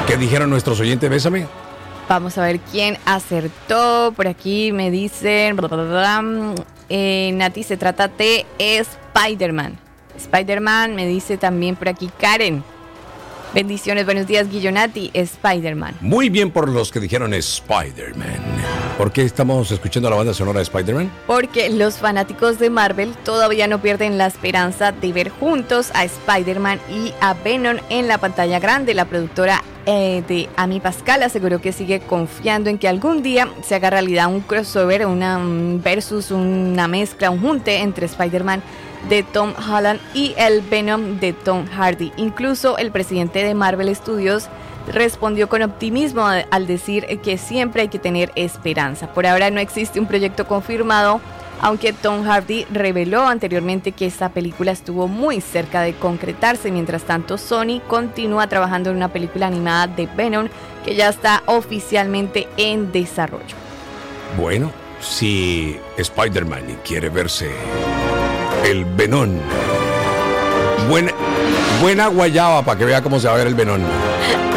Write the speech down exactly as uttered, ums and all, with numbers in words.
¿Qué dijeron nuestros oyentes? Bésame. Vamos a ver quién acertó. Por aquí me dicen... Bla, bla, bla, bla. Eh, Nati, se trata de Spider-Man. Spider-Man, me dice también por aquí Karen. Bendiciones, buenos días, Guillonati, Spider-Man. Muy bien por los que dijeron Spider-Man. ¿Por qué estamos escuchando la banda sonora de Spider-Man? Porque los fanáticos de Marvel todavía no pierden la esperanza de ver juntos a Spider-Man y a Venom en la pantalla grande. La productora eh, de Amy Pascal aseguró que sigue confiando en que algún día se haga realidad un crossover, una um, versus una mezcla, un junte entre Spider-Man de Tom Holland y el Venom de Tom Hardy. Incluso el presidente de Marvel Studios respondió con optimismo al decir que siempre hay que tener esperanza. Por ahora no existe un proyecto confirmado, aunque Tom Hardy reveló anteriormente que esta película estuvo muy cerca de concretarse. Mientras tanto, Sony continúa trabajando en una película animada de Venom que ya está oficialmente en desarrollo. Bueno, si Spider-Man quiere verse el Venom, buena, buena guayaba para que vea cómo se va a ver el Venom.